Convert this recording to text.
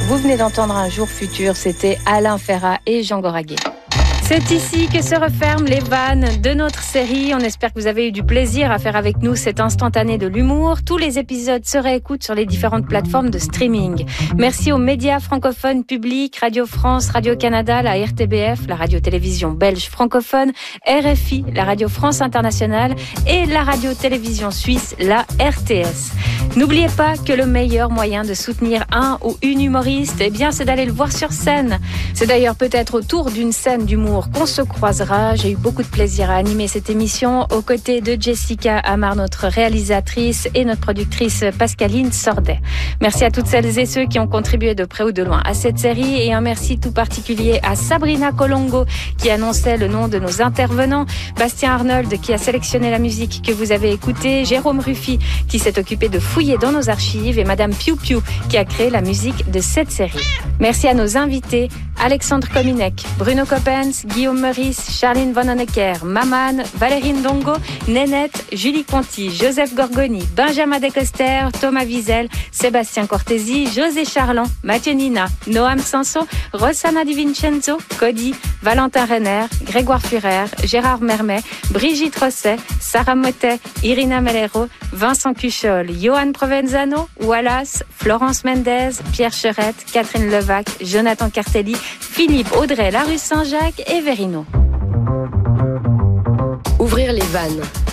Vous venez d'entendre Un jour futur, c'était Alain Ferrat et Jean Goraguet. C'est ici que se referment les vannes de notre série. On espère que vous avez eu du plaisir à faire avec nous cet instantané de l'humour. Tous les épisodes se réécoutent sur les différentes plateformes de streaming. Merci aux médias francophones publics, Radio France, Radio-Canada, la RTBF, la radio-télévision belge francophone, RFI, la Radio France Internationale et la radio-télévision suisse, la RTS. N'oubliez pas que le meilleur moyen de soutenir un ou une humoriste, c'est d'aller le voir sur scène. C'est d'ailleurs peut-être autour d'une scène d'humour qu'on se croisera. J'ai eu beaucoup de plaisir à animer cette émission aux côtés de Jessica Amar, notre réalisatrice, et notre productrice Pascaline Sordet. Merci à toutes celles et ceux qui ont contribué de près ou de loin à cette série, et un merci tout particulier à Sabrina Colongo qui annonçait le nom de nos intervenants, Bastien Arnold qui a sélectionné la musique que vous avez écoutée, Jérôme Ruffy qui s'est occupé de fouiller dans nos archives et Madame Piu Piu qui a créé la musique de cette série. Merci à nos invités, Alexandre Kominek, Bruno Coppens, Guillaume Meurice, Charline Von Honecker, Maman, Valérie Ndongo, Nénette, Julie Conti, Joseph Gorgoni, Benjamin Descoster, Thomas Wiesel, Sébastien Cortési, José Charland, Mathieu Nina, Noam Sanson, Rossana Di Vincenzo, Cody, Valentin Renner, Grégoire Furer, Gérard Mermet, Brigitte Rosset, Sarah Motet, Irina Melero, Vincent Cuchol, Johan Provenzano, Wallace, Florence Mendez, Pierre Cherette, Catherine Levac, Jonathan Cartelli, Philippe Audrey, Larue Saint-Jacques et Verino. Ouvrir les vannes.